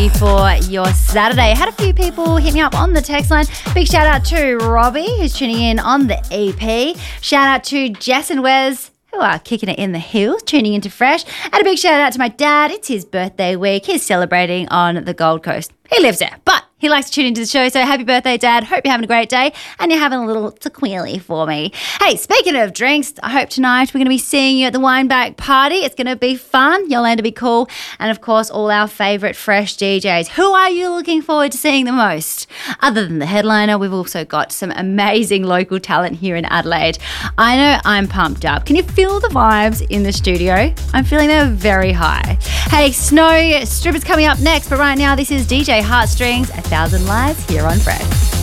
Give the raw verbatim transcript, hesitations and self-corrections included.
for your Saturday. Had a few people hit me up on the text line. Big shout out to Robbie, who's tuning in on the E P. Shout out to Jess and Wes, who are kicking it in the hills, tuning into Fresh. And a big shout out to my dad. It's his birthday week. He's celebrating on the Gold Coast. He lives there, but he likes to tune into the show. So happy birthday, Dad. Hope you're having a great day and you're having a little tequila for me. Hey, speaking of drinks, I hope tonight we're going to be seeing you at the Wineback Party. It's going to be fun. Yolanda be cool. And, of course, all our favourite Fresh D Js. Who are you looking forward to seeing the most? Other than the headliner, we've also got some amazing local talent here in Adelaide. I know I'm pumped up. Can you feel the vibes in the studio? I'm feeling they're very high. Hey, Snow Strippers coming up next. But right now, this is D J Heartstrings, A Thousand Lies here on Fresh.